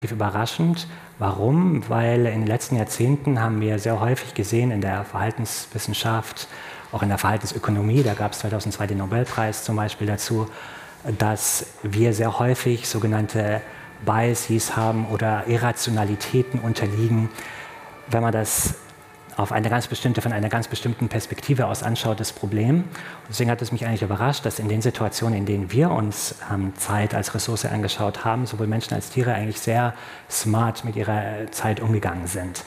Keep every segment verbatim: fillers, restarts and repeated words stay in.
überraschend. Warum? Weil in den letzten Jahrzehnten haben wir sehr häufig gesehen in der Verhaltenswissenschaft, auch in der Verhaltensökonomie, da gab es zweitausendzwei den Nobelpreis zum Beispiel dazu, dass wir sehr häufig sogenannte Biases haben oder Irrationalitäten unterliegen. Wenn man das auf eine ganz bestimmte, von einer ganz bestimmten Perspektive aus anschaut, das Problem. Und deswegen hat es mich eigentlich überrascht, dass in den Situationen, in denen wir uns ähm, Zeit als Ressource angeschaut haben, sowohl Menschen als Tiere eigentlich sehr smart mit ihrer Zeit umgegangen sind.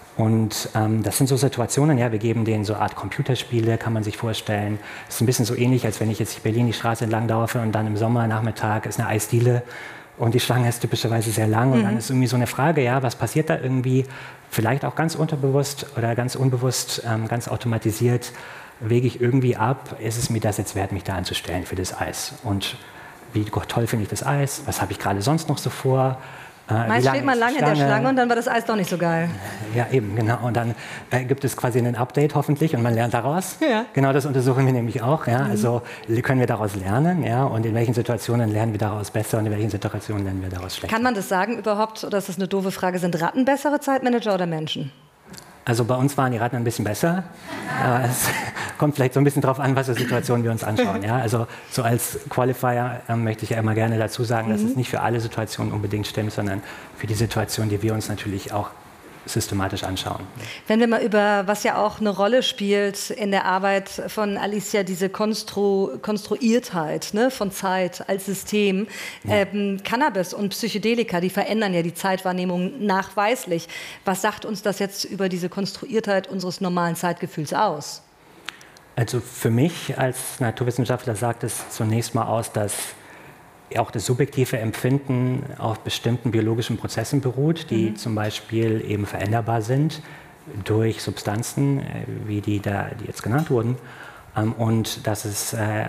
Und ähm, das sind so Situationen, ja, wir geben denen so eine Art Computerspiele, kann man sich vorstellen. Das ist ein bisschen so ähnlich, als wenn ich jetzt in Berlin die Straße entlang laufe und dann im Sommernachmittag ist eine Eisdiele und die Schlange ist typischerweise sehr lang und mhm. dann ist irgendwie so eine Frage, ja, was passiert da irgendwie? Vielleicht auch ganz unterbewusst oder ganz unbewusst, ähm, ganz automatisiert, wege ich irgendwie ab, ist es mir das jetzt wert, mich da anzustellen für das Eis? Und wie toll finde ich das Eis? Was habe ich gerade sonst noch so vor? Äh, Meist steht man lange in der Schlange und dann war das Eis doch nicht so geil. Ja, eben, genau. Und dann äh, gibt es quasi ein Update hoffentlich und man lernt daraus. Ja. Genau, das untersuchen wir nämlich auch. Ja? Mhm. Also können wir daraus lernen, ja? Und in welchen Situationen lernen wir daraus besser und in welchen Situationen lernen wir daraus schlechter. Kann man das sagen überhaupt, oder ist das eine doofe Frage, sind Ratten bessere Zeitmanager oder Menschen? Also bei uns waren die Ratten ein bisschen besser, aber es kommt vielleicht so ein bisschen darauf an, was für Situationen wir uns anschauen. Ja? Also so als Qualifier äh, möchte ich ja immer gerne dazu sagen, mhm. dass es nicht für alle Situationen unbedingt stimmt, sondern für die Situation, die wir uns natürlich auch systematisch anschauen. Wenn wir mal über, was ja auch eine Rolle spielt in der Arbeit von Alicia, diese Konstru Konstruiertheit, ne, von Zeit als System. Ja. Ähm, Cannabis und Psychedelika, die verändern ja die Zeitwahrnehmung nachweislich. Was sagt uns das jetzt über diese Konstruiertheit unseres normalen Zeitgefühls aus? Also für mich als Naturwissenschaftler sagt es zunächst mal aus, dass auch das subjektive Empfinden auf bestimmten biologischen Prozessen beruht, die mhm. zum Beispiel eben veränderbar sind durch Substanzen, wie die, da, die jetzt genannt wurden. Und dass es äh,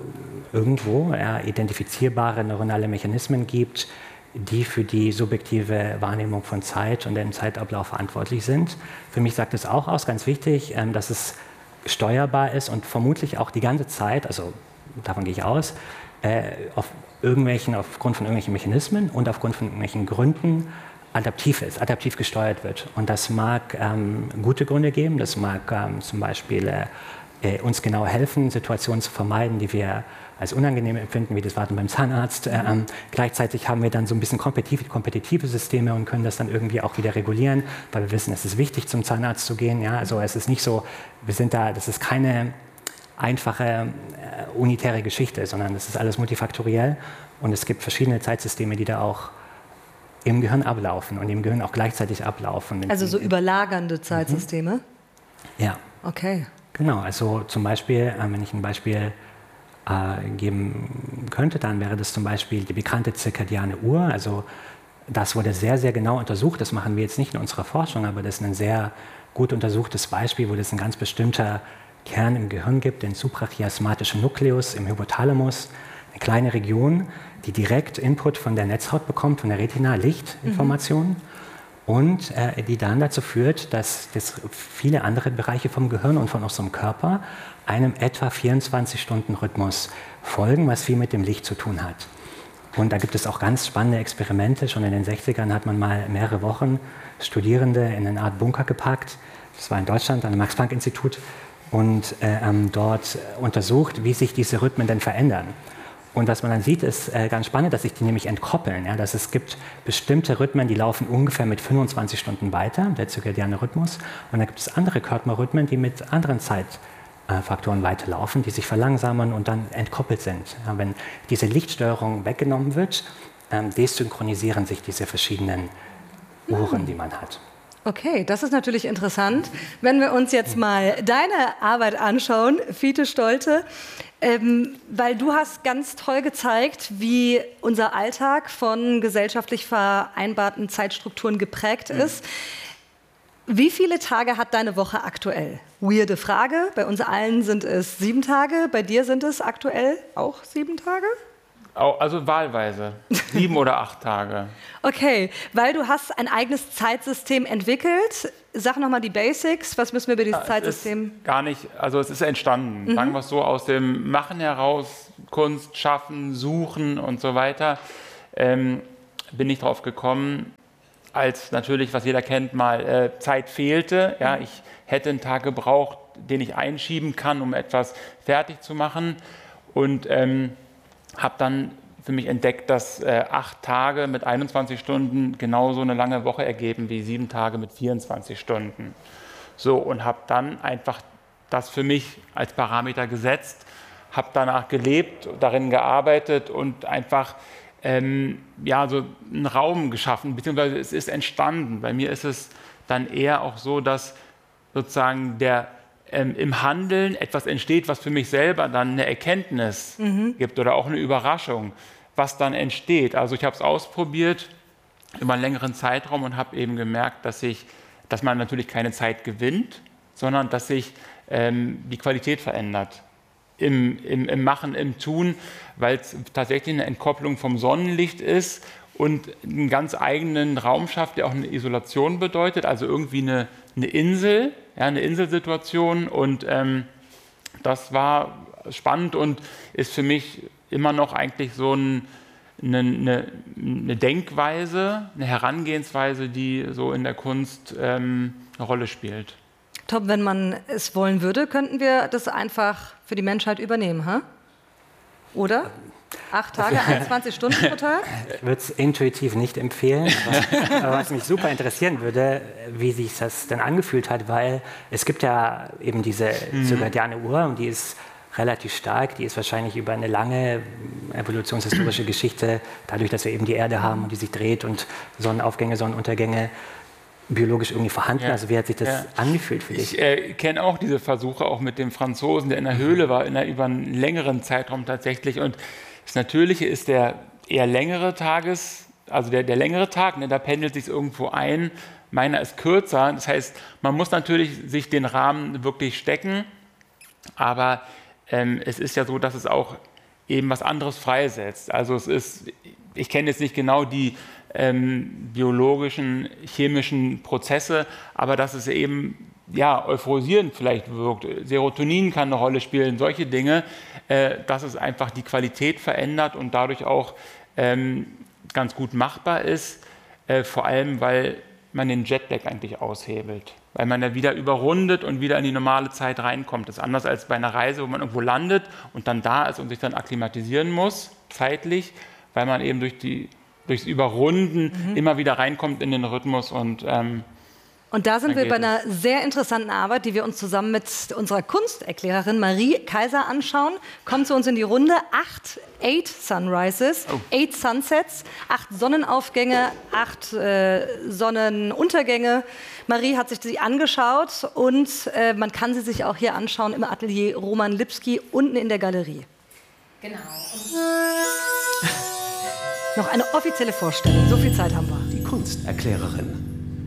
irgendwo äh, identifizierbare neuronale Mechanismen gibt, die für die subjektive Wahrnehmung von Zeit und dem Zeitablauf verantwortlich sind. Für mich sagt es auch aus, ganz wichtig, äh, dass es steuerbar ist und vermutlich auch die ganze Zeit, also davon gehe ich aus, äh, auf irgendwelchen, aufgrund von irgendwelchen Mechanismen und aufgrund von irgendwelchen Gründen adaptiv ist, adaptiv gesteuert wird. Und das mag ähm, gute Gründe geben, das mag ähm, zum Beispiel äh, uns genau helfen, Situationen zu vermeiden, die wir als unangenehm empfinden, wie das Warten beim Zahnarzt. Mhm. Ähm, gleichzeitig haben wir dann so ein bisschen kompetitive, kompetitive Systeme und können das dann irgendwie auch wieder regulieren, weil wir wissen, es ist wichtig, zum Zahnarzt zu gehen. Ja? Also es ist nicht so, wir sind da, das ist keine einfache äh, unitäre Geschichte, sondern das ist alles multifaktoriell und es gibt verschiedene Zeitsysteme, die da auch im Gehirn ablaufen und im Gehirn auch gleichzeitig ablaufen. Also so überlagernde Zeitsysteme? Mhm. Ja. Okay. Genau, also zum Beispiel, äh, wenn ich ein Beispiel äh, geben könnte, dann wäre das zum Beispiel die bekannte zirkadiane Uhr. Also das wurde sehr, sehr genau untersucht. Das machen wir jetzt nicht in unserer Forschung, aber das ist ein sehr gut untersuchtes Beispiel, wo das ein ganz bestimmter Kern im Gehirn gibt, den suprachiasmatischen Nukleus im Hypothalamus, eine kleine Region, die direkt Input von der Netzhaut bekommt, von der Retina, Lichtinformationen, mhm. und äh, die dann dazu führt, dass, dass viele andere Bereiche vom Gehirn und von unserem Körper einem etwa vierundzwanzig-Stunden-Rhythmus folgen, was viel mit dem Licht zu tun hat. Und da gibt es auch ganz spannende Experimente. Schon in den sechzigern hat man mal mehrere Wochen Studierende in eine Art Bunker gepackt. Das war in Deutschland, an dem Max-Planck-Institut. Und äh, dort untersucht, wie sich diese Rhythmen denn verändern. Und was man dann sieht, ist äh, ganz spannend, dass sich die nämlich entkoppeln. Ja? Dass es gibt bestimmte Rhythmen, die laufen ungefähr mit fünfundzwanzig Stunden weiter, der zirkadiane Rhythmus. Und dann gibt es andere Körperrhythmen, die mit anderen Zeitfaktoren weiterlaufen, die sich verlangsamen und dann entkoppelt sind. Ja, wenn diese Lichtsteuerung weggenommen wird, ähm, desynchronisieren sich diese verschiedenen Uhren, die man hat. Okay, das ist natürlich interessant. Wenn wir uns jetzt mal deine Arbeit anschauen, Fiete Stolte, ähm, weil du hast ganz toll gezeigt, wie unser Alltag von gesellschaftlich vereinbarten Zeitstrukturen geprägt ist. Wie viele Tage hat deine Woche aktuell? Weirde Frage. Bei uns allen sind es sieben Tage. Bei dir sind es aktuell auch sieben Tage? Also wahlweise, sieben oder acht Tage. Okay, weil du hast ein eigenes Zeitsystem entwickelt. Sag nochmal die Basics, was müssen wir über dieses ja, Zeitsystem? Ist gar nicht, also es ist entstanden, mhm. sagen wir es so, aus dem Machen heraus, Kunst, Schaffen, Suchen und so weiter. Ähm, bin ich drauf gekommen, als natürlich, was jeder kennt, mal äh, Zeit fehlte. Ja, ich hätte einen Tag gebraucht, den ich einschieben kann, um etwas fertig zu machen. Und ähm, habe dann für mich entdeckt, dass äh, acht Tage mit einundzwanzig Stunden genauso eine lange Woche ergeben wie sieben Tage mit vierundzwanzig Stunden. So, und habe dann einfach das für mich als Parameter gesetzt, habe danach gelebt, darin gearbeitet und einfach ähm, ja, so einen Raum geschaffen, beziehungsweise es ist entstanden. Bei mir ist es dann eher auch so, dass sozusagen der Ähm, im Handeln etwas entsteht, was für mich selber dann eine Erkenntnis mhm. gibt oder auch eine Überraschung, was dann entsteht. Also ich habe es ausprobiert über einen längeren Zeitraum und habe eben gemerkt, dass, ich, dass man natürlich keine Zeit gewinnt, sondern dass sich ähm, die Qualität verändert im, im, im Machen, im Tun, weil es tatsächlich eine Entkopplung vom Sonnenlicht ist und einen ganz eigenen Raum schafft, der auch eine Isolation bedeutet, also irgendwie eine, eine Insel, ja, eine Inselsituation. Und ähm, das war spannend und ist für mich immer noch eigentlich so ein, eine, eine, eine Denkweise, eine Herangehensweise, die so in der Kunst ähm, eine Rolle spielt. Tom, wenn man es wollen würde, könnten wir das einfach für die Menschheit übernehmen, ha? Oder? Acht Tage, einundzwanzig Stunden pro Tag? Ich würde es intuitiv nicht empfehlen, aber, aber was mich super interessieren würde, wie sich das dann angefühlt hat, weil es gibt ja eben diese mhm. zirkadiane Uhr und die ist relativ stark, die ist wahrscheinlich über eine lange evolutionshistorische Geschichte, dadurch, dass wir eben die Erde haben und die sich dreht und Sonnenaufgänge, Sonnenuntergänge biologisch irgendwie vorhanden. Ja. Also wie hat sich das ja. angefühlt für dich? Ich äh, kenne auch diese Versuche, auch mit dem Franzosen, der in der Höhle war, in der, über einen längeren Zeitraum tatsächlich. Und das Natürliche ist der eher längere Tages, also der, der längere Tag, ne, da pendelt sich irgendwo ein. Meiner ist kürzer. Das heißt, man muss natürlich sich den Rahmen wirklich stecken, aber ähm, es ist ja so, dass es auch eben was anderes freisetzt. Also es ist, ich kenne jetzt nicht genau die ähm, biologischen, chemischen Prozesse, aber dass es eben ja, euphorisierend vielleicht wirkt. Serotonin kann eine Rolle spielen, solche Dinge, äh, dass es einfach die Qualität verändert und dadurch auch ähm, ganz gut machbar ist, äh, vor allem, weil man den Jetlag eigentlich aushebelt, weil man da wieder überrundet und wieder in die normale Zeit reinkommt. Das ist anders als bei einer Reise, wo man irgendwo landet und dann da ist und sich dann akklimatisieren muss, zeitlich, weil man eben durch die, durchs Überrunden mhm. immer wieder reinkommt in den Rhythmus und ähm, Und da sind wir bei einer sehr interessanten Arbeit, die wir uns zusammen mit unserer Kunsterklärerin Marie Kaiser anschauen. Kommt zu uns in die Runde. Acht Eight Sunrises, oh. Eight Sunsets, acht Sonnenaufgänge, acht äh, Sonnenuntergänge. Marie hat sich die angeschaut und äh, man kann sie sich auch hier anschauen im Atelier Roman Lipski unten in der Galerie. Genau. Noch eine offizielle Vorstellung, so viel Zeit haben wir. Die Kunsterklärerin.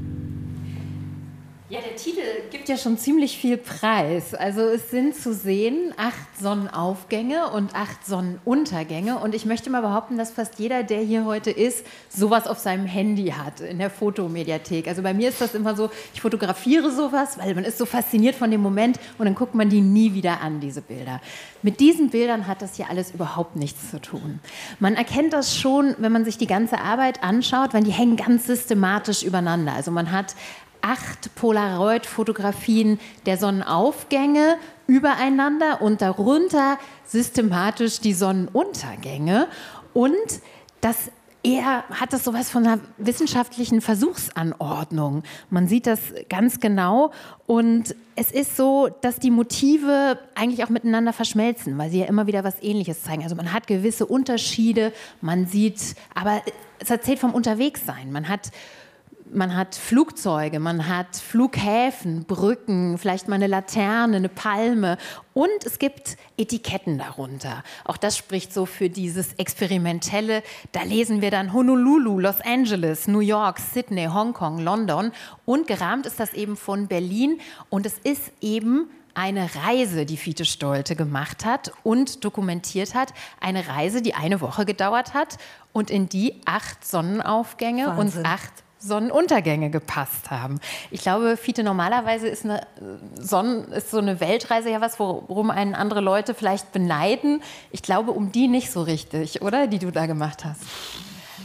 Ja, der Titel gibt ja schon ziemlich viel Preis. Also es sind zu sehen acht Sonnenaufgänge und acht Sonnenuntergänge. Und ich möchte mal behaupten, dass fast jeder, der hier heute ist, sowas auf seinem Handy hat, in der Fotomediathek. Also bei mir ist das immer so, ich fotografiere sowas, weil man ist so fasziniert von dem Moment und dann guckt man die nie wieder an, diese Bilder. Mit diesen Bildern hat das hier alles überhaupt nichts zu tun. Man erkennt das schon, wenn man sich die ganze Arbeit anschaut, weil die hängen ganz systematisch übereinander. Also man hat acht Polaroid-Fotografien der Sonnenaufgänge übereinander und darunter systematisch die Sonnenuntergänge. Und das eher hat das sowas von einer wissenschaftlichen Versuchsanordnung. Man sieht das ganz genau und es ist so, dass die Motive eigentlich auch miteinander verschmelzen, weil sie ja immer wieder was Ähnliches zeigen. Also man hat gewisse Unterschiede, man sieht, aber es erzählt vom Unterwegssein. Man hat Man hat Flugzeuge, man hat Flughäfen, Brücken, vielleicht mal eine Laterne, eine Palme und es gibt Etiketten darunter. Auch das spricht so für dieses Experimentelle. Da lesen wir dann Honolulu, Los Angeles, New York, Sydney, Hongkong, London und gerahmt ist das eben von Berlin und es ist eben eine Reise, die Fiete Stolte gemacht hat und dokumentiert hat. Eine Reise, die eine Woche gedauert hat und in die acht Sonnenaufgänge Wahnsinn. und acht Sonnenuntergänge gepasst haben. Ich glaube, Fiete, normalerweise ist, eine Sonnen, ist so eine Weltreise ja was, worum einen andere Leute vielleicht beneiden. Ich glaube, um die nicht so richtig, oder? Die du da gemacht hast.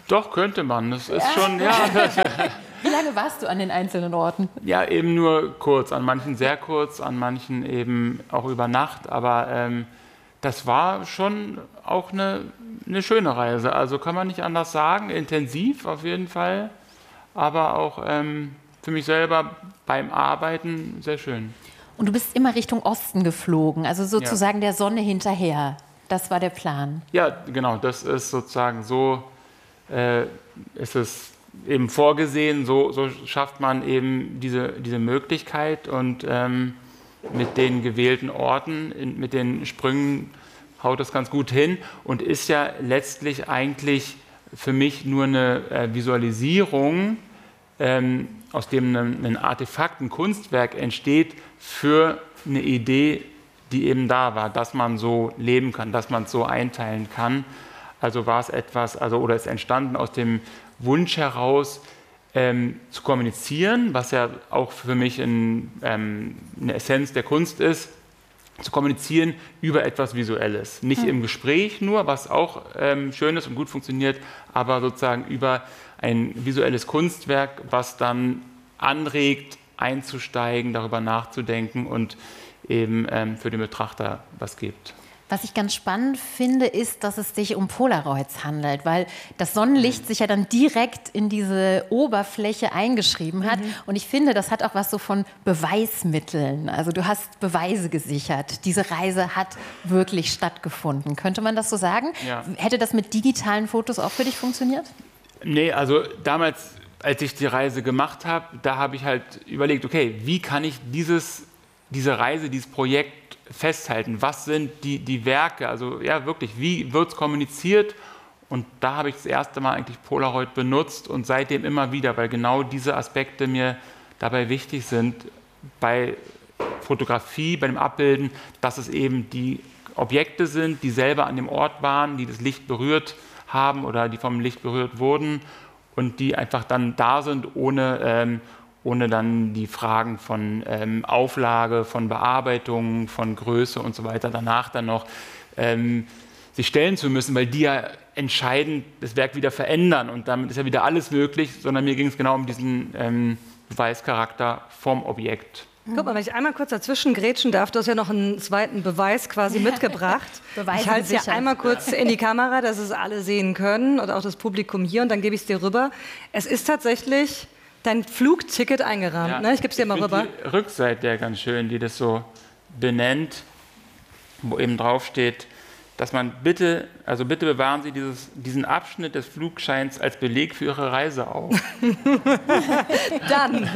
Doch, könnte man. Das ist schon, ja. Das, Wie lange warst du an den einzelnen Orten? ja, eben nur kurz. An manchen sehr kurz, an manchen eben auch über Nacht. Aber ähm, das war schon auch eine, eine schöne Reise. Also kann man nicht anders sagen. Intensiv auf jeden Fall. Aber auch ähm, für mich selber beim Arbeiten sehr schön. Und du bist immer Richtung Osten geflogen, also sozusagen ja. der Sonne hinterher. Das war der Plan. Ja, genau. Das ist sozusagen so, äh, ist es eben vorgesehen. So, so schafft man eben diese, diese Möglichkeit. Und ähm, mit den gewählten Orten, in, mit den Sprüngen haut das ganz gut hin. Und ist ja letztlich eigentlich für mich nur eine äh, Visualisierung, ähm, aus dem ein, ein Artefakt, ein Kunstwerk entsteht für eine Idee, die eben da war, dass man so leben kann, dass man es so einteilen kann. Also war es etwas, also oder ist entstanden aus dem Wunsch heraus, ähm, zu kommunizieren, was ja auch für mich ein, ähm, eine Essenz der Kunst ist, zu kommunizieren über etwas Visuelles. Nicht mhm. im Gespräch nur, was auch ähm, schön ist und gut funktioniert, aber sozusagen über ein visuelles Kunstwerk, was dann anregt, einzusteigen, darüber nachzudenken und eben ähm, für den Betrachter was gibt. Was ich ganz spannend finde, ist, dass es sich um Polaroids handelt, weil das Sonnenlicht sich ja dann direkt in diese Oberfläche eingeschrieben hat. Mhm. Und ich finde, das hat auch was so von Beweismitteln. Also du hast Beweise gesichert. Diese Reise hat wirklich stattgefunden. Könnte man das so sagen? Ja. Hätte das mit digitalen Fotos auch für dich funktioniert? Nee, also damals, als ich die Reise gemacht habe, da habe ich halt überlegt, okay, wie kann ich dieses, diese Reise, dieses Projekt festhalten? Was sind die, die Werke? Also ja, wirklich, wie wird es kommuniziert? Und da habe ich das erste Mal eigentlich Polaroid benutzt und seitdem immer wieder, weil genau diese Aspekte mir dabei wichtig sind, bei Fotografie, bei dem Abbilden, dass es eben die Objekte sind, die selber an dem Ort waren, die das Licht berührt haben oder die vom Licht berührt wurden und die einfach dann da sind, ohne, ähm, ohne dann die Fragen von ähm, Auflage, von Bearbeitung, von Größe und so weiter danach dann noch ähm, sich stellen zu müssen, weil die ja entscheidend das Werk wieder verändern und damit ist ja wieder alles möglich, sondern mir ging es genau um diesen ähm, Beweischarakter vom Objekt. Guck mal, wenn ich einmal kurz dazwischen grätschen darf, du hast ja noch einen zweiten Beweis quasi mitgebracht. Beweise ich halte es ja gesichert. einmal kurz in die Kamera, dass es alle sehen können und auch das Publikum hier und dann gebe ich es dir rüber. Es ist tatsächlich dein Flugticket eingerahmt, Ja, ne? Ich gebe es dir mal rüber. Die Rückseite ja ganz schön, die das so benennt, wo eben draufsteht, dass man bitte, also bitte bewahren Sie dieses, diesen Abschnitt des Flugscheins als Beleg für Ihre Reise auf. Dann.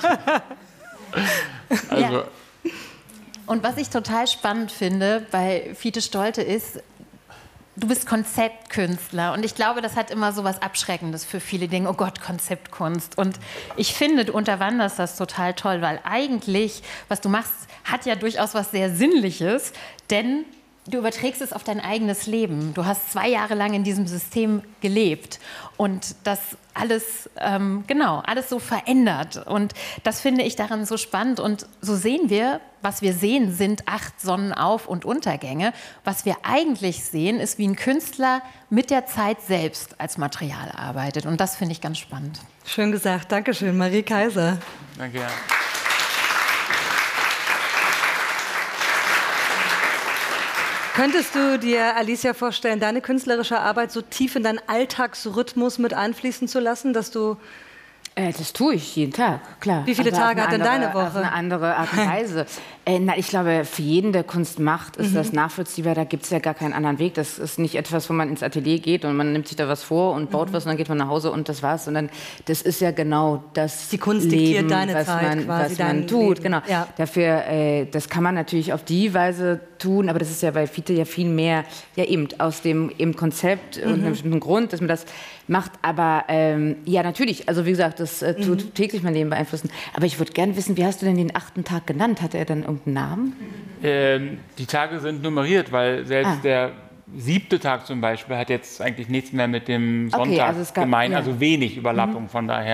Also, Ja. Und was ich total spannend finde bei Fiete Stolte ist, du bist Konzeptkünstler und ich glaube, das hat immer so was Abschreckendes für viele Dinge. Oh Gott, Konzeptkunst. Und ich finde, du unterwanderst das total toll, weil eigentlich, was du machst, hat ja durchaus was sehr Sinnliches, denn du überträgst es auf dein eigenes Leben. Du hast zwei Jahre lang in diesem System gelebt und das alles, ähm, genau, alles so verändert. Und das finde ich daran so spannend. Und so sehen wir, was wir sehen, sind acht Sonnenauf- und Untergänge. Was wir eigentlich sehen, ist, wie ein Künstler mit der Zeit selbst als Material arbeitet. Und das finde ich ganz spannend. Schön gesagt. Dankeschön, Marie Kaiser. danke. Ja. Könntest du dir, Alicia, vorstellen, deine künstlerische Arbeit so tief in deinen Alltagsrhythmus mit einfließen zu lassen, dass du... Äh, das tue ich jeden Tag, klar. Wie viele Aber auf Tage eine hat denn andere- deine Woche? Auf eine andere Art und Weise. äh, na, ich glaube, für jeden, der Kunst macht, ist das nachvollziehbar. Da gibt es ja gar keinen anderen Weg. Das ist nicht etwas, wo man ins Atelier geht und man nimmt sich da was vor und baut was und dann geht man nach Hause und das war's. Sondern das ist ja genau das Die Kunst diktiert Leben, deine was Zeit man, quasi, was dein man tut. Leben. Genau. Ja. Dafür, äh, das kann man natürlich auf die Weise tun, aber das ist ja bei Fiete ja viel mehr, ja eben aus dem eben Konzept und einem bestimmten Grund, dass man das macht. Aber ähm, ja, natürlich, also wie gesagt, das äh, tut täglich mein Leben beeinflussen. Aber ich würde gerne wissen, wie hast du denn den achten Tag genannt? Hat er dann irgendeinen Namen? Ähm, die Tage sind nummeriert, weil selbst Ah. der siebte Tag zum Beispiel hat jetzt eigentlich nichts mehr mit dem Okay, Sonntag also es gab- gemein, ja. also wenig Überlappung, von daher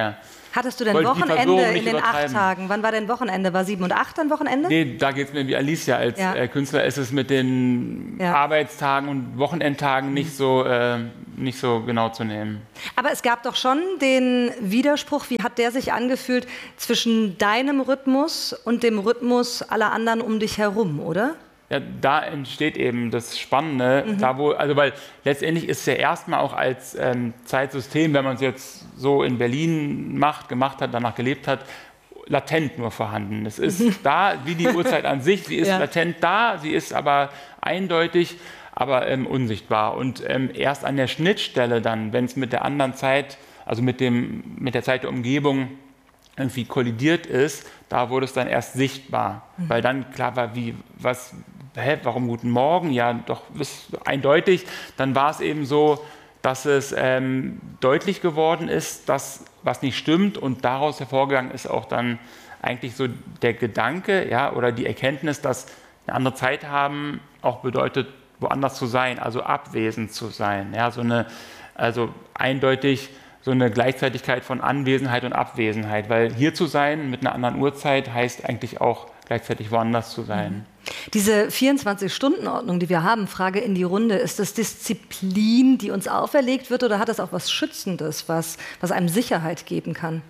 Hattest du denn wollte die Wochenende Verwirrung nicht in den acht übertreiben. Tagen? Wann war denn Wochenende? War sieben und acht dann Wochenende? Nee, da geht es mir wie Alicia. Als Ja. äh, Künstler ist es mit den Ja. Arbeitstagen und Wochenendtagen nicht so, äh, nicht so genau zu nehmen. Aber es gab doch schon den Widerspruch, wie hat der sich angefühlt zwischen deinem Rhythmus und dem Rhythmus aller anderen um dich herum, oder? Ja, da entsteht eben das Spannende, mhm. da wo, also weil letztendlich ist es ja erstmal auch als ähm, Zeitsystem, wenn man es jetzt so in Berlin macht, gemacht hat, danach gelebt hat, latent nur vorhanden. Es ist mhm. da, wie die Uhrzeit an sich, sie ist ja. latent da, sie ist aber eindeutig, aber ähm, unsichtbar. Und ähm, erst an der Schnittstelle dann, wenn es mit der anderen Zeit, also mit, dem, mit der Zeit der Umgebung irgendwie kollidiert ist, da wurde es dann erst sichtbar, mhm. weil dann klar war, wie, was, hä, warum guten Morgen? Ja, doch, ist eindeutig. Dann war es eben so, dass es ähm, deutlich geworden ist, dass was nicht stimmt und daraus hervorgegangen ist auch dann eigentlich so der Gedanke, ja, oder die Erkenntnis, dass eine andere Zeit haben auch bedeutet, woanders zu sein, also abwesend zu sein, ja, so eine, also eindeutig so eine Gleichzeitigkeit von Anwesenheit und Abwesenheit, weil hier zu sein mit einer anderen Uhrzeit heißt eigentlich auch gleichzeitig woanders zu sein. Diese vierundzwanzig-Stunden-Ordnung, die wir haben, Frage in die Runde, ist das Disziplin, die uns auferlegt wird, oder hat das auch was Schützendes, was, was einem Sicherheit geben kann?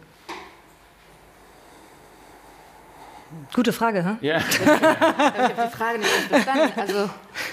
Gute Frage, hä? Ja. Ich habe die Frage nicht verstanden. Also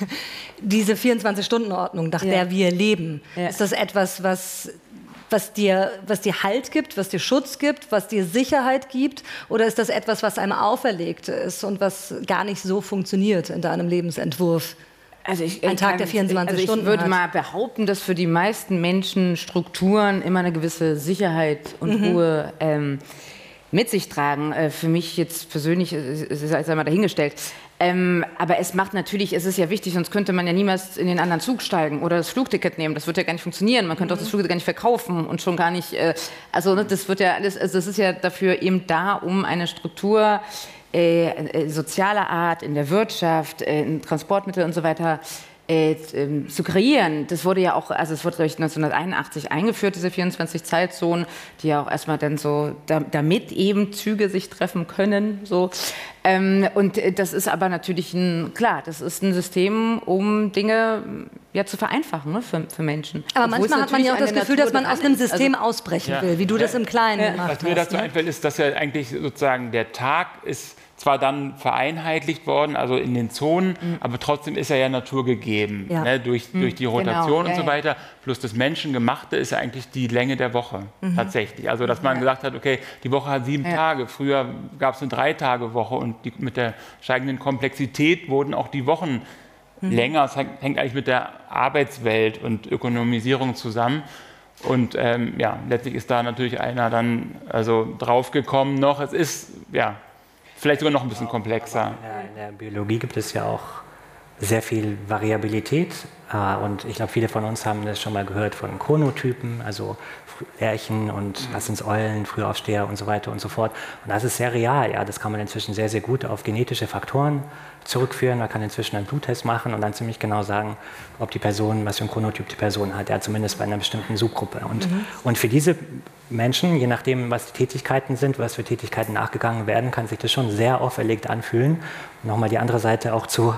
diese vierundzwanzig-Stunden-Ordnung, nach ja. der wir leben, ja. ist das etwas, was... Was dir, was dir Halt gibt, was dir Schutz gibt, was dir Sicherheit gibt? Oder ist das etwas, was einem auferlegt ist und was gar nicht so funktioniert in deinem Lebensentwurf? Also ich, Ein Tag, der vierundzwanzig also ich Stunden würde hat. mal behaupten, dass für die meisten Menschen Strukturen immer eine gewisse Sicherheit und Mhm. Ruhe ähm, mit sich tragen. Äh, für mich jetzt persönlich, es ist jetzt einmal dahingestellt. Ähm, aber es macht natürlich, es ist ja wichtig, sonst könnte man ja niemals in den anderen Zug steigen oder das Flugticket nehmen. Das wird ja gar nicht funktionieren. Man könnte auch das Flugticket gar nicht verkaufen und schon gar nicht, äh, also ne, das wird ja alles, also das ist ja dafür eben da, um eine Struktur äh, äh, sozialer Art in der Wirtschaft, äh, in Transportmittel und so weiter Äh, äh, zu kreieren. Das wurde ja auch, also es wurde, glaube ich, neunzehnhunderteinundachtzig eingeführt, diese vierundzwanzig Zeitzonen, die ja auch erstmal dann so, da, damit eben Züge sich treffen können, so. Ähm, und äh, das ist aber natürlich ein, klar, das ist ein System, um Dinge ja zu vereinfachen, ne, für, für Menschen. Aber Obwohl manchmal hat man ja auch das Gefühl, dass man aus einem System also, ausbrechen ja. will, wie du Ja. das im Kleinen Ja. gemacht Was mir hast. dazu Ne? einfällt, ist, dass ja eigentlich sozusagen der Tag ist zwar dann vereinheitlicht worden, also in den Zonen, mhm. aber trotzdem ist er ja naturgegeben, Ja. ne, durch, mhm. durch die Rotation Genau. und so ja, weiter. Plus das Menschengemachte ist ja eigentlich die Länge der Woche Mhm. tatsächlich. Also dass man ja. gesagt hat, okay, die Woche hat sieben Ja. Tage. Früher gab es eine Drei-Tage-Woche und die, mit der steigenden Komplexität wurden auch die Wochen mhm. länger. Es hängt, hängt eigentlich mit der Arbeitswelt und Ökonomisierung zusammen. Und ähm, ja, letztlich ist da natürlich einer dann also draufgekommen noch. Es ist, ja, vielleicht sogar noch ein bisschen komplexer. In der, in der Biologie gibt es ja auch sehr viel Variabilität. Und ich glaube, viele von uns haben das schon mal gehört von Chronotypen, also Lerchen und was sind Eulen, Frühaufsteher und so weiter und so fort. Und das ist sehr real. Ja, das kann man inzwischen sehr, sehr gut auf genetische Faktoren zurückführen. Man kann inzwischen einen Bluttest machen und dann ziemlich genau sagen, ob die Person, was für ein Chronotyp die Person hat, ja, zumindest bei einer bestimmten Subgruppe. Und, mhm. und für diese Menschen, je nachdem, was die Tätigkeiten sind, was für Tätigkeiten nachgegangen werden, kann sich das schon sehr auferlegt anfühlen. Und nochmal die andere Seite auch zu,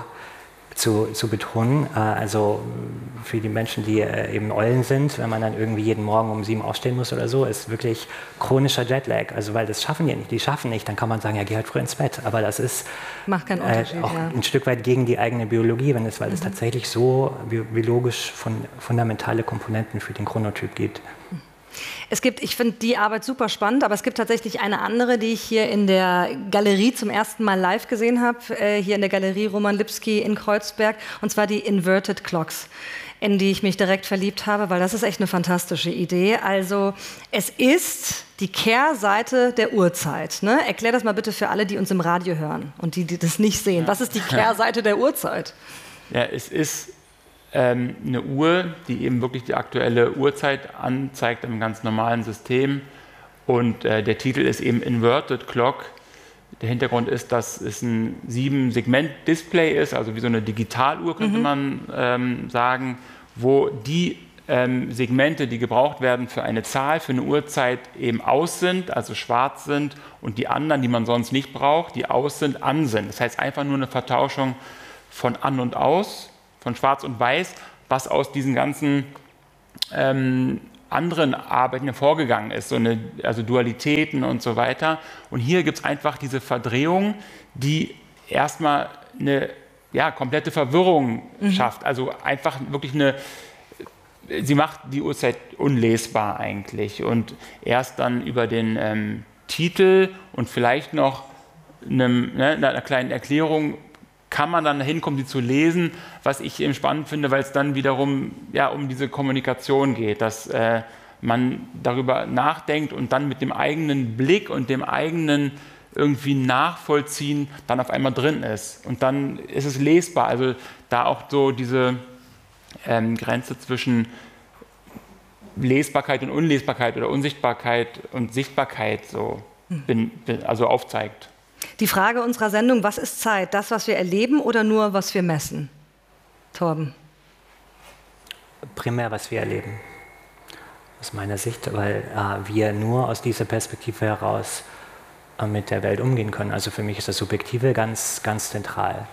zu, zu betonen. Also für die Menschen, die eben Eulen sind, wenn man dann irgendwie jeden Morgen um sieben aufstehen muss oder so, ist wirklich chronischer Jetlag. Also weil das schaffen die nicht. Die schaffen nicht, dann kann man sagen, ja, geh halt früh ins Bett. Aber das ist Macht keinen Unterschied, äh, auch ja. ein Stück weit gegen die eigene Biologie, wenn es, weil mhm. es tatsächlich so biologisch von, fundamentale Komponenten für den Chronotyp gibt. Es gibt, ich finde die Arbeit super spannend, aber es gibt tatsächlich eine andere, die ich hier in der Galerie zum ersten Mal live gesehen habe, äh, hier in der Galerie Roman Lipski in Kreuzberg, und zwar die Inverted Clocks, in die ich mich direkt verliebt habe, weil das ist echt eine fantastische Idee. Also es ist die Kehrseite der Uhrzeit. Ne? Erklär das mal bitte für alle, die uns im Radio hören und die, die das nicht sehen. Was ist die Kehrseite der Uhrzeit? Ja, es ist ähm, eine Uhr, die eben wirklich die aktuelle Uhrzeit anzeigt im ganz normalen System. Und äh, der Titel ist eben Inverted Clock. Der Hintergrund ist, dass es ein sieben-Segment-Display ist, also wie so eine Digitaluhr, könnte mhm. man ähm, sagen, wo die ähm, Segmente, die gebraucht werden für eine Zahl, für eine Uhrzeit eben aus sind, also schwarz sind, und die anderen, die man sonst nicht braucht, die aus sind, an sind. Das heißt einfach nur eine Vertauschung von an und aus, von schwarz und weiß, was aus diesen ganzen ähm, anderen Arbeiten hervorgegangen ist, so eine, also Dualitäten und so weiter. Und hier gibt es einfach diese Verdrehung, die erstmal eine ja, komplette Verwirrung mhm. schafft. Also einfach wirklich eine, sie macht die Uhrzeit unlesbar eigentlich. Und erst dann über den ähm, Titel und vielleicht noch einem, ne, einer kleinen Erklärung kann man dann hinkommen, die zu lesen, was ich eben spannend finde, weil es dann wiederum ja, um diese Kommunikation geht, dass äh, man darüber nachdenkt und dann mit dem eigenen Blick und dem eigenen irgendwie Nachvollziehen dann auf einmal drin ist. Und dann ist es lesbar, also da auch so diese ähm, Grenze zwischen Lesbarkeit und Unlesbarkeit oder Unsichtbarkeit und Sichtbarkeit so bin, bin, also aufzeigt. Die Frage unserer Sendung, was ist Zeit? Das, was wir erleben oder nur, was wir messen? Torben. Primär, was wir erleben. Aus meiner Sicht, weil äh, wir nur aus dieser Perspektive heraus äh, mit der Welt umgehen können. Also für mich ist das Subjektive ganz, ganz zentral.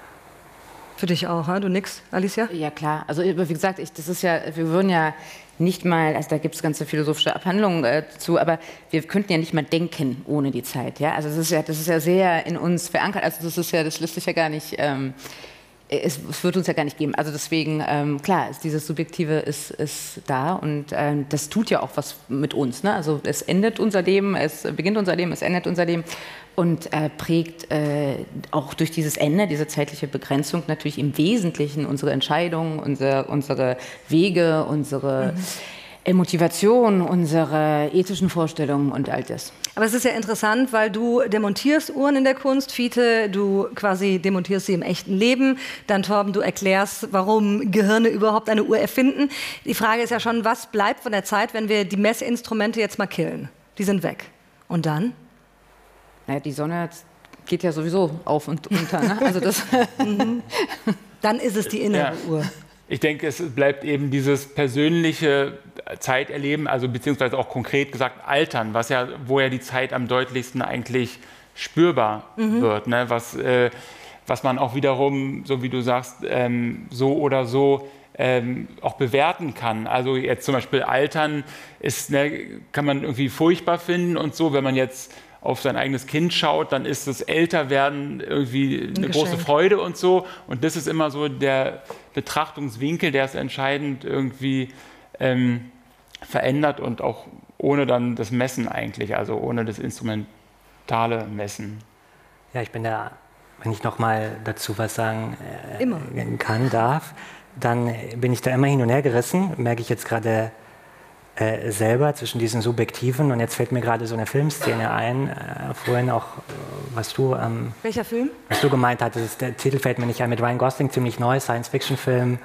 Für dich auch, hein? Du nix, Alicia? Ja, klar. Also wie gesagt, ich, das ist ja, wir würden ja nicht mal, also da gibt es ganze philosophische Abhandlungen äh, zu, aber wir könnten ja nicht mal denken ohne die Zeit. Ja? Also das ist ja, das ist ja sehr in uns verankert. Also das ist ja, das lässt sich ja gar nicht, ähm, es, es wird uns ja gar nicht geben. Also deswegen, ähm, klar, ist dieses Subjektive ist, ist da und ähm, das tut ja auch was mit uns. Ne? Also es endet unser Leben, es beginnt unser Leben, es endet unser Leben. Und äh, prägt äh, auch durch dieses Ende, diese zeitliche Begrenzung natürlich im Wesentlichen unsere Entscheidungen, unsere, unsere Wege, unsere mhm. Motivation, unsere ethischen Vorstellungen und all das. Aber es ist ja interessant, weil du demontierst Uhren in der Kunst, Fiete, du quasi demontierst sie im echten Leben. Dann, Torben, du erklärst, warum Gehirne überhaupt eine Uhr erfinden. Die Frage ist ja schon, was bleibt von der Zeit, wenn wir die Messinstrumente jetzt mal killen? Die sind weg. Und dann? Naja, die Sonne geht ja sowieso auf und unter. Ne? Also das mhm. Dann ist es die innere ja. Uhr. Ich denke, es bleibt eben dieses persönliche Zeiterleben, also beziehungsweise auch konkret gesagt Altern, was ja, wo ja die Zeit am deutlichsten eigentlich spürbar mhm. wird. Ne? Was, äh, was man auch wiederum, so wie du sagst, ähm, so oder so Ähm, auch bewerten kann. Also jetzt zum Beispiel Altern ist, ne, kann man irgendwie furchtbar finden und so, wenn man jetzt auf sein eigenes Kind schaut, dann ist das Älterwerden irgendwie eine Geschenk. Große Freude und so. Und das ist immer so der Betrachtungswinkel, der es entscheidend irgendwie ähm, verändert und auch ohne dann das Messen eigentlich, also ohne das instrumentale Messen. Ja, ich bin da, wenn ich noch mal dazu was sagen äh, immer. kann, darf, dann bin ich da immer hin und her gerissen, merke ich jetzt gerade äh, selber zwischen diesen Subjektiven. Und jetzt fällt mir gerade so eine Filmszene ein, äh, vorhin auch, was du... Ähm, Welcher Film? Was du gemeint hattest, der Titel fällt mir nicht ein, mit Ryan Gosling, ziemlich neu, Science-Fiction-Film,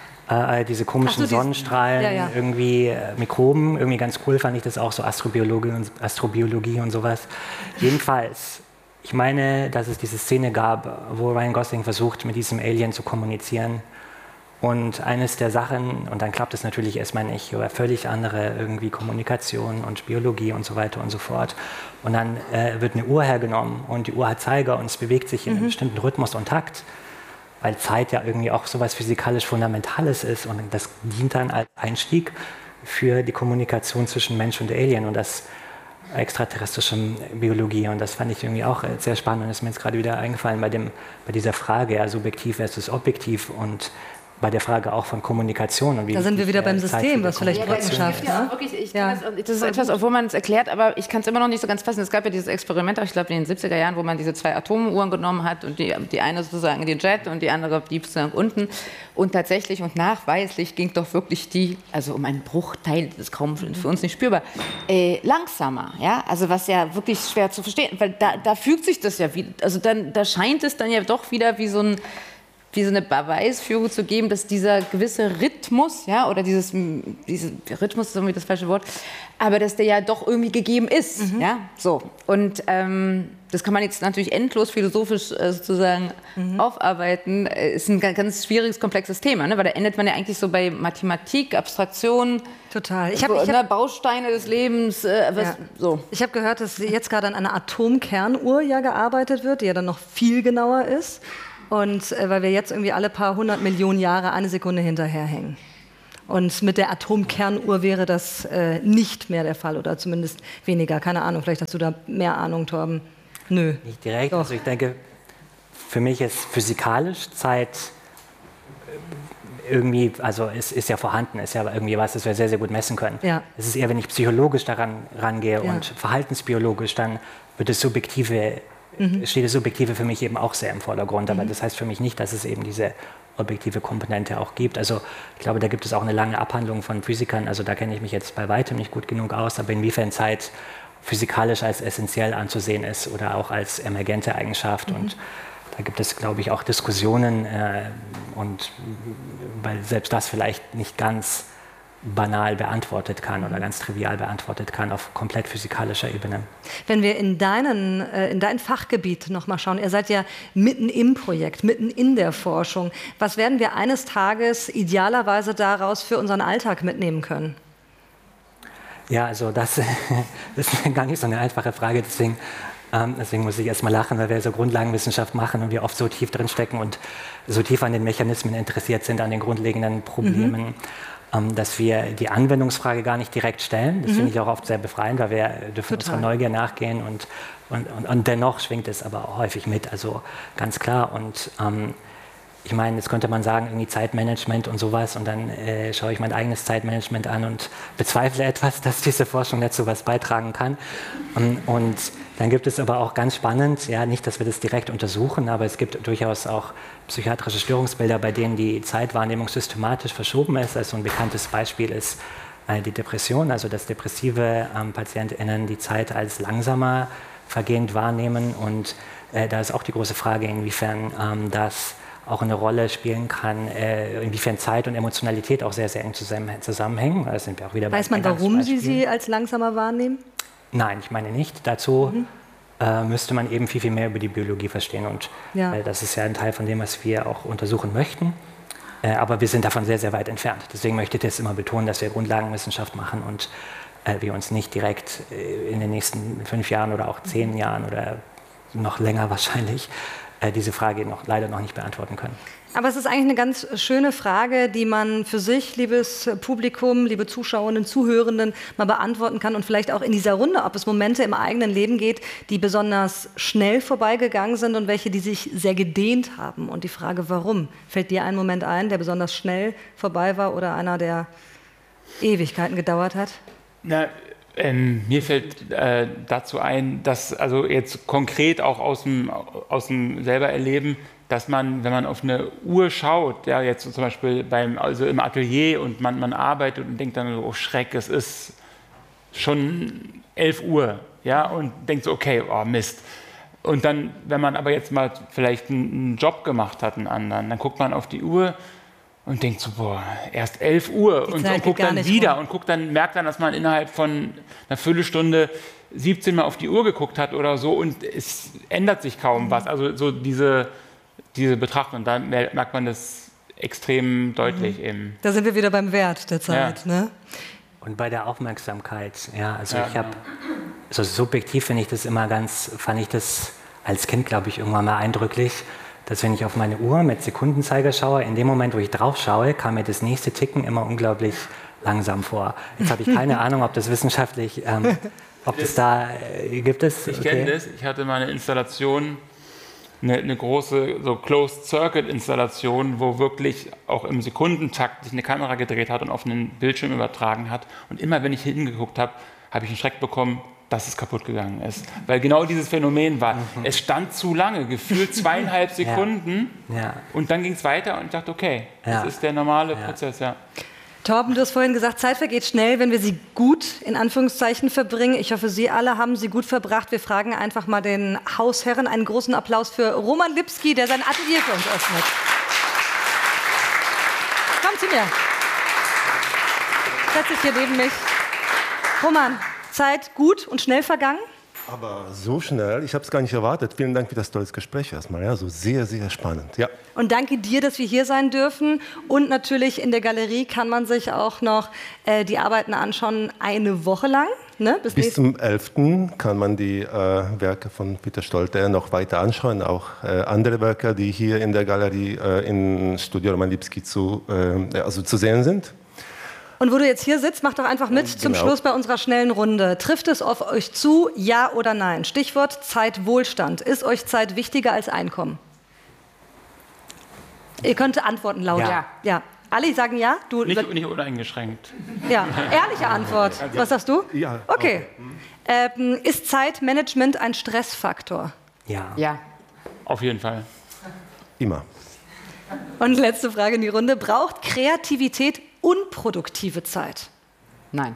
äh, diese komischen so, Sonnenstrahlen, ja, ja. irgendwie äh, Mikroben, irgendwie ganz cool fand ich das auch, so Astrobiologie und, Astrobiologie und sowas. Jedenfalls... Ich meine, dass es diese Szene gab, wo Ryan Gosling versucht, mit diesem Alien zu kommunizieren. Und eines der Sachen, und dann klappt es natürlich erstmal nicht, oder völlig andere irgendwie Kommunikation und Biologie und so weiter und so fort. Und dann äh, wird eine Uhr hergenommen und die Uhr hat Zeiger und es bewegt sich in mhm. einem bestimmten Rhythmus und Takt, weil Zeit ja irgendwie auch sowas physikalisch Fundamentales ist und das dient dann als Einstieg für die Kommunikation zwischen Mensch und Alien und das extraterrestrischen Biologie, und das fand ich irgendwie auch sehr spannend und ist mir jetzt gerade wieder eingefallen bei, dem, bei dieser Frage, ja, subjektiv versus objektiv und bei der Frage auch von Kommunikation. Und wie da sind wir wieder beim System, was vielleicht Brücken schafft. Ja, wirklich, ich ja. das, das ist etwas, obwohl man es erklärt, aber ich kann es immer noch nicht so ganz fassen. Es gab ja dieses Experiment, ich glaube in den siebziger Jahren, wo man diese zwei Atomuhren genommen hat und die, die eine sozusagen den Jet und die andere die sozusagen unten. Und tatsächlich und nachweislich ging doch wirklich die, also um einen Bruchteil, das ist kaum für uns nicht spürbar, äh, langsamer. Ja? Also was ja wirklich schwer zu verstehen, weil da, da fügt sich das ja wieder, also dann, da scheint es dann ja doch wieder wie so ein wie so eine Beweisführung zu geben, dass dieser gewisse Rhythmus, ja, oder dieses, dieses Rhythmus ist irgendwie das falsche Wort, aber dass der ja doch irgendwie gegeben ist, mhm. ja, so. Und ähm, das kann man jetzt natürlich endlos philosophisch äh, sozusagen mhm. aufarbeiten. Ist ein ganz, ganz schwieriges, komplexes Thema, ne? Weil da endet man ja eigentlich so bei Mathematik, Abstraktion. Total. Ich hab, so, ich hab, ne, Bausteine des Lebens. Äh, was, ja. so. Ich habe gehört, dass jetzt gerade an einer Atomkernuhr ja gearbeitet wird, die ja dann noch viel genauer ist. Und äh, weil wir jetzt irgendwie alle paar hundert Millionen Jahre eine Sekunde hinterherhängen. Und mit der Atomkernuhr wäre das äh, nicht mehr der Fall oder zumindest weniger. Keine Ahnung, vielleicht hast du da mehr Ahnung, Torben. Nö. Nicht direkt. Doch. Also ich denke, für mich ist physikalisch Zeit irgendwie, also es ist ja vorhanden, ist ja irgendwie was, das wir sehr, sehr gut messen können. Ja. Es ist eher, wenn ich psychologisch daran rangehe Ja. und verhaltensbiologisch, dann wird das Subjektive, mhm. steht das Subjektive für mich eben auch sehr im Vordergrund. Aber mhm. das heißt für mich nicht, dass es eben diese objektive Komponente auch gibt. Also ich glaube, da gibt es auch eine lange Abhandlung von Physikern, also da kenne ich mich jetzt bei weitem nicht gut genug aus, aber inwiefern Zeit physikalisch als essentiell anzusehen ist oder auch als emergente Eigenschaft. Mhm. Und da gibt es, glaube ich, auch Diskussionen, äh, und weil selbst das vielleicht nicht ganz banal beantwortet kann oder ganz trivial beantwortet kann auf komplett physikalischer Ebene. Wenn wir in, deinen, äh, in dein Fachgebiet nochmal schauen, ihr seid ja mitten im Projekt, mitten in der Forschung. Was werden wir eines Tages idealerweise daraus für unseren Alltag mitnehmen können? Ja, also das, das ist gar nicht so eine einfache Frage, deswegen, ähm, deswegen muss ich erst mal lachen, weil wir so Grundlagenwissenschaft machen und wir oft so tief drinstecken und so tief an den Mechanismen interessiert sind, an den grundlegenden Problemen, mhm. ähm, dass wir die Anwendungsfrage gar nicht direkt stellen. Das mhm. finde ich auch oft sehr befreiend, weil wir dürfen Total. unserer Neugier nachgehen und, und, und, und dennoch schwingt es aber auch häufig mit, also ganz klar. Und ähm, ich meine, jetzt könnte man sagen, irgendwie Zeitmanagement und sowas und dann äh, schaue ich mein eigenes Zeitmanagement an und bezweifle etwas, dass diese Forschung dazu was beitragen kann. Und, und dann gibt es aber auch ganz spannend, ja, nicht, dass wir das direkt untersuchen, aber es gibt durchaus auch psychiatrische Störungsbilder, bei denen die Zeitwahrnehmung systematisch verschoben ist. Also ein bekanntes Beispiel ist äh, die Depression, also dass depressive ähm, PatientInnen die Zeit als langsamer vergehend wahrnehmen und äh, da ist auch die große Frage, inwiefern ähm, das auch eine Rolle spielen kann, äh, inwiefern Zeit und Emotionalität auch sehr, sehr eng zusammen, zusammenhängen. Da sind wir auch wieder Weiß man, warum Sie sie als langsamer wahrnehmen? Nein, ich meine nicht. Dazu mhm. äh, müsste man eben viel, viel mehr über die Biologie verstehen. Und ja. äh, das ist ja ein Teil von dem, was wir auch untersuchen möchten. Äh, aber wir sind davon sehr, sehr weit entfernt. Deswegen möchte ich das immer betonen, dass wir Grundlagenwissenschaft machen und äh, wir uns nicht direkt äh, in den nächsten fünf Jahren oder auch zehn Jahren oder noch länger wahrscheinlich diese Frage noch, leider noch nicht beantworten können. Aber es ist eigentlich eine ganz schöne Frage, die man für sich, liebes Publikum, liebe Zuschauerinnen, Zuhörenden, mal beantworten kann und vielleicht auch in dieser Runde, ob es Momente im eigenen Leben geht, die besonders schnell vorbeigegangen sind und welche, die sich sehr gedehnt haben. Und die Frage, warum? Fällt dir ein Moment ein, der besonders schnell vorbei war oder einer, der Ewigkeiten gedauert hat? Na, Ähm, mir fällt äh, dazu ein, dass also jetzt konkret auch aus dem, aus dem selber Erleben, dass man, wenn man auf eine Uhr schaut, ja jetzt zum Beispiel beim, also im Atelier und man, man arbeitet und denkt dann so, oh Schreck, es ist schon elf Uhr, ja, und denkt so, okay, oh Mist. Und dann, wenn man aber jetzt mal vielleicht einen, einen Job gemacht hat, einen anderen, dann guckt man auf die Uhr und denkt so, boah, erst elf Uhr und, und guckt dann wieder rum. und guckt dann, merkt dann, dass man innerhalb von einer Viertelstunde siebzehn Mal auf die Uhr geguckt hat oder so und es ändert sich kaum mhm. was. Also so diese, diese Betrachtung, da merkt man das extrem deutlich mhm. eben. Da sind wir wieder beim Wert der Zeit, ja. ne? Und bei der Aufmerksamkeit, ja, also ja, ich habe, so subjektiv finde ich das immer ganz, fand ich das als Kind, glaube ich, irgendwann mal eindrücklich, dass wenn ich auf meine Uhr mit Sekundenzeiger schaue, in dem Moment, wo ich drauf schaue, kam mir das nächste Ticken immer unglaublich langsam vor. Jetzt habe ich keine Ahnung, ob das wissenschaftlich, ähm, ob das da, äh, gibt es? Ich okay. kenne das, ich hatte mal eine Installation, eine, eine große so Closed-Circuit-Installation, wo wirklich auch im Sekundentakt sich eine Kamera gedreht hat und auf einen Bildschirm übertragen hat. Und immer, wenn ich hingeguckt habe, habe ich einen Schreck bekommen, dass es kaputt gegangen ist. Weil genau dieses Phänomen war, mhm. es stand zu lange, gefühlt zweieinhalb Sekunden ja. Ja. und dann ging es weiter und ich dachte, okay, ja. das ist der normale ja. Prozess. Ja. Torben, du hast vorhin gesagt, Zeit vergeht schnell, wenn wir sie gut in Anführungszeichen verbringen. Ich hoffe, Sie alle haben sie gut verbracht. Wir fragen einfach mal den Hausherren einen großen Applaus für Roman Lipski, der sein Atelier für uns öffnet. mir. Setz dich hier neben mich. Roman, Zeit gut und schnell vergangen? Aber so schnell, ich habe es gar nicht erwartet. Vielen Dank für das tolle Gespräch erstmal. Ja, so sehr, sehr spannend. Ja. Und danke dir, dass wir hier sein dürfen. Und natürlich in der Galerie kann man sich auch noch äh, die Arbeiten anschauen, eine Woche lang. Ne? Bis, Bis zum elften kann man die äh, Werke von Peter Stolte noch weiter anschauen. Auch äh, andere Werke, die hier in der Galerie äh, im Studio Roman Lipski zu, äh, also zu sehen sind. Und wo du jetzt hier sitzt, mach doch einfach mit zum Genau. Schluss bei unserer schnellen Runde. Trifft es auf euch zu, ja oder nein? Stichwort Zeitwohlstand. Ist euch Zeit wichtiger als Einkommen? Ihr könnt antworten laut. Ja. Ja. Alle sagen ja? Du, Nicht, nicht uneingeschränkt. ja. Ehrliche Antwort. Was sagst du? Ja. Okay. Ähm, ist Zeitmanagement ein Stressfaktor? Ja. Ja. Auf jeden Fall. Immer. Und letzte Frage in die Runde. Braucht Kreativität unproduktive Zeit? Nein.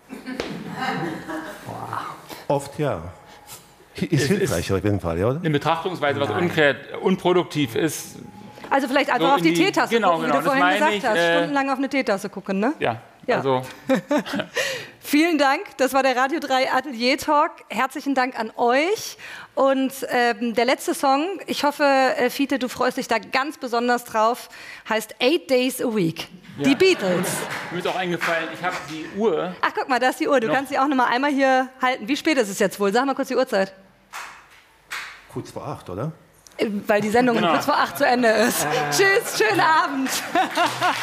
Oft ja. Ist hilfreich auf jeden Fall, ja, oder? Eine Betrachtungsweise, was unkreat- unproduktiv ist, Also vielleicht einfach So auf die in die- Teetasse genau, gucken, wie genau, du das vorhin meine gesagt ich, hast. äh, Stundenlang auf eine Teetasse gucken, ne? ja, Ja. also Vielen Dank. Das war der Radio drei Atelier Talk. Herzlichen Dank an euch. Und ähm, der letzte Song, ich hoffe, äh, Fiete, du freust dich da ganz besonders drauf, heißt Eight Days a Week. Die Ja. Beatles. mir ist auch eingefallen, ich habe die Uhr. Ach, guck mal, da ist die Uhr. Du Noch. kannst sie auch noch mal einmal hier halten. Wie spät ist es jetzt wohl? Sag mal kurz die Uhrzeit. Kurz vor acht, oder? Äh, Weil die Sendung Genau. kurz vor acht zu Ende ist. Tschüss, schönen Abend.